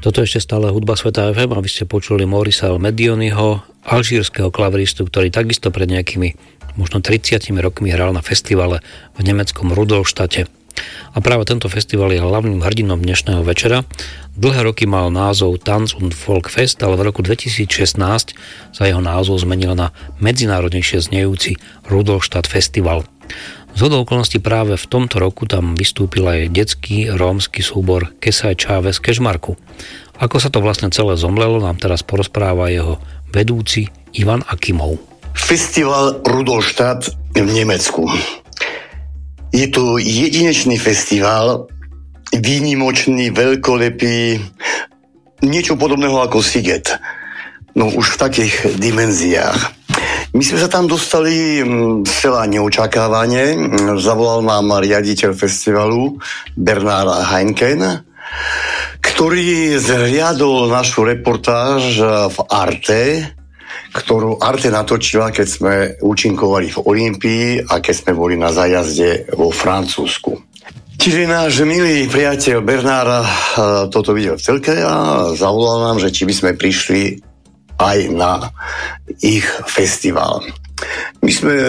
Toto ešte stále Hudba Sveta FM a vy ste počuli Maurice Medionyho, alžírskeho klaviristu, ktorý takisto pred nejakými možno 30 rokmi hral na festivale v nemeckom Rudolštate. A práve tento festival je hlavným hrdinom dnešného večera. Dlhé roky mal názov Tanz und Folk Fest, ale v roku 2016 sa jeho názov zmenil na medzinárodnejšie znejúci Rudolstadt Festival. Zhodou okolností práve v tomto roku tam vystúpil aj detský rómsky súbor Kesaj Čáves Kežmarku. Ako sa to vlastne celé zomlelo, nám teraz porozpráva jeho vedúci Ivan Akimov. Festival Rudolstadt v Nemecku. Je to jedinečný festival, výnimočný, veľkolepý, niečo podobného ako Siget. No už v takých dimenziách. My sme sa tam dostali celá neočakávane. Zavolal nám riaditeľ festivalu Bernard Heinken, ktorý zhliadol našu reportáž v Arte, ktorú Arte natočila, keď sme účinkovali v Olympii a keď sme boli na zájazde vo Francúzsku. Čiže náš milý priateľ Bernard toto videl v telke a zavolal nám, že či by sme prišli aj na ich festival. My sme